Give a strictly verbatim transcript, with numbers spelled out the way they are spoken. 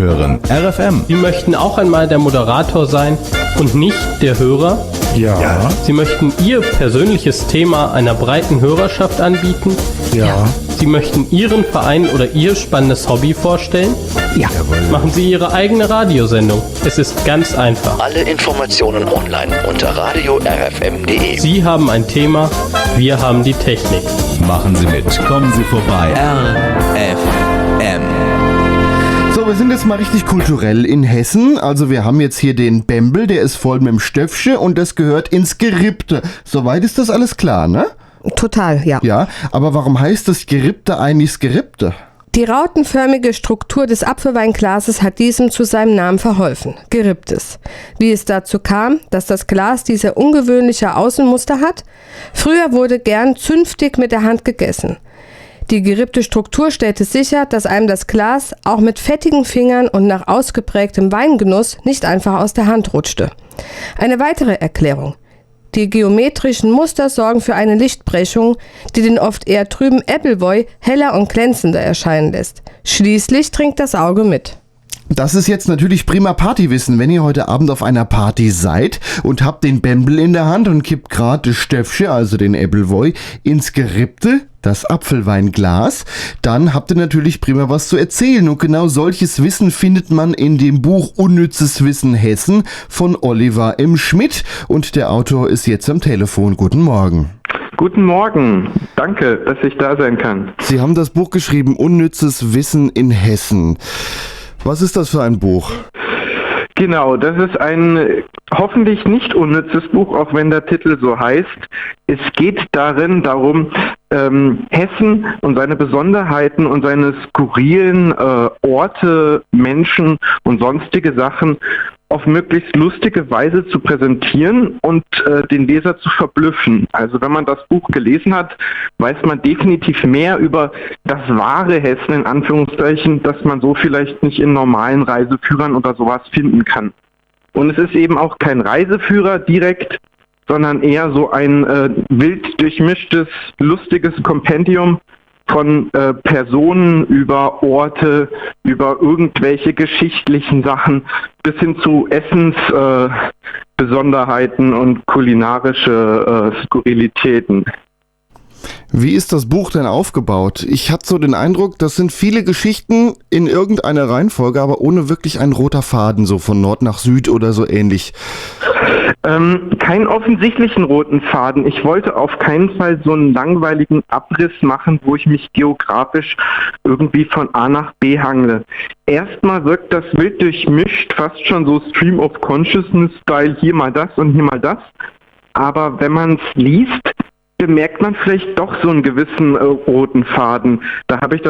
hören R F M. Sie möchten auch einmal der Moderator sein und nicht der Hörer? Ja. ja. Sie möchten Ihr persönliches Thema einer breiten Hörerschaft anbieten? Ja. Sie möchten Ihren Verein oder Ihr spannendes Hobby vorstellen? Ja. Machen Sie Ihre eigene Radiosendung. Es ist ganz einfach. Alle Informationen online unter radio r f m punkt d e. Sie haben ein Thema, wir haben die Technik. Machen Sie mit, kommen Sie vorbei. R F M. So, wir sind jetzt mal richtig kulturell in Hessen. Also wir haben jetzt hier den Bembel, der ist voll mit dem Stöpfchen und das gehört ins Gerippte. Soweit ist das alles klar, ne? Total, ja. Ja, aber warum heißt das Gerippte eigentlich das Gerippte? Die rautenförmige Struktur des Apfelweinglases hat diesem zu seinem Namen verholfen, Geripptes. Wie es dazu kam, dass das Glas diese ungewöhnliche Außenmuster hat? Früher wurde gern zünftig mit der Hand gegessen. Die gerippte Struktur stellte sicher, dass einem das Glas auch mit fettigen Fingern und nach ausgeprägtem Weingenuss nicht einfach aus der Hand rutschte. Eine weitere Erklärung. Die geometrischen Muster sorgen für eine Lichtbrechung, die den oft eher trüben Appleboy heller und glänzender erscheinen lässt. Schließlich trinkt das Auge mit. Das ist jetzt natürlich prima Partywissen, wenn ihr heute Abend auf einer Party seid und habt den Bembel in der Hand und kippt gerade das Stöpfchen, also den Appleboy, ins Gerippte, das Apfelweinglas, dann habt ihr natürlich prima was zu erzählen. Und genau solches Wissen findet man in dem Buch Unnützes Wissen Hessen von Oliver M. Schmidt. Und der Autor ist jetzt am Telefon. Guten Morgen. Guten Morgen. Danke, dass ich da sein kann. Sie haben das Buch geschrieben, Unnützes Wissen in Hessen. Was ist das für ein Buch? Genau, das ist ein hoffentlich nicht unnützes Buch, auch wenn der Titel so heißt. Es geht darin darum, ähm, Hessen und seine Besonderheiten und seine skurrilen äh, Orte, Menschen und sonstige Sachen auf möglichst lustige Weise zu präsentieren und äh, den Leser zu verblüffen. Also wenn man das Buch gelesen hat, weiß man definitiv mehr über das wahre Hessen in Anführungszeichen, das man so vielleicht nicht in normalen Reiseführern oder sowas finden kann. Und es ist eben auch kein Reiseführer direkt, sondern eher so ein äh, wild durchmischtes, lustiges Kompendium von äh, Personen über Orte, über irgendwelche geschichtlichen Sachen bis hin zu Essensbesonderheiten äh, und kulinarische äh, Skurrilitäten. Wie ist das Buch denn aufgebaut? Ich hatte so den Eindruck, das sind viele Geschichten in irgendeiner Reihenfolge, aber ohne wirklich ein roter Faden, so von Nord nach Süd oder so ähnlich. Ähm, keinen offensichtlichen roten Faden. Ich wollte auf keinen Fall so einen langweiligen Abriss machen, wo ich mich geografisch irgendwie von A nach B hangle. Erstmal wirkt das wild durchmischt, fast schon so Stream of Consciousness-Style, hier mal das und hier mal das. Aber wenn man es liest, bemerkt man vielleicht doch so einen gewissen äh, roten Faden. Da habe ich das